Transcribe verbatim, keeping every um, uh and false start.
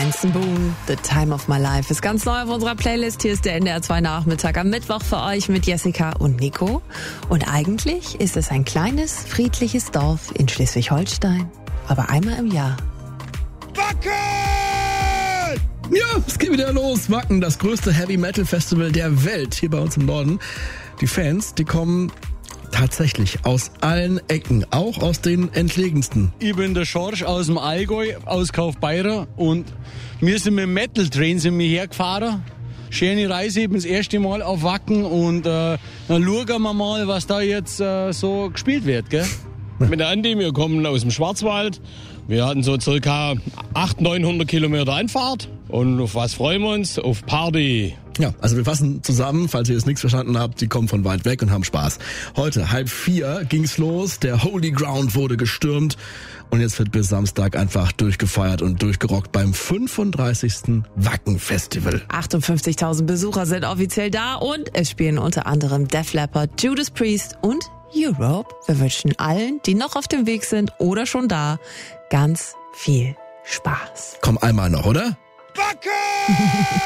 Benson Boone, The Time of My Life, ist ganz neu auf unserer Playlist. Hier ist der N D R zwei Nachmittag am Mittwoch für euch mit Jessica und Nico. Und eigentlich ist es ein kleines, friedliches Dorf in Schleswig-Holstein. Aber einmal im Jahr. Wacken! Ja, es geht wieder los. Wacken, das größte Heavy-Metal-Festival der Welt hier bei uns im Norden. Die Fans, die kommen tatsächlich aus allen Ecken, auch aus den entlegensten. Ich bin der Schorsch aus dem Allgäu, aus Kaufbeurer, und wir sind mit dem Metal-Train sind wir hergefahren. Schöne Reise, eben das erste Mal auf Wacken, und äh, dann schauen wir mal, was da jetzt äh, so gespielt wird, gell? Mit der Andi, wir kommen aus dem Schwarzwald. Wir hatten so circa achthundert, neunhundert Kilometer Anfahrt. Und auf was freuen wir uns? Auf Party. Ja, also wir fassen zusammen, falls ihr jetzt nichts verstanden habt, die kommen von weit weg und haben Spaß. Heute, halb vier, ging's los, der Holy Ground wurde gestürmt und jetzt wird bis Samstag einfach durchgefeiert und durchgerockt beim fünfunddreißigsten Wacken-Festival. achtundfünfzigtausend Besucher sind offiziell da und es spielen unter anderem Def Leppard, Judas Priest und Europe. Wir wünschen allen, die noch auf dem Weg sind oder schon da, ganz viel Spaß. Komm einmal noch, oder? Wacken!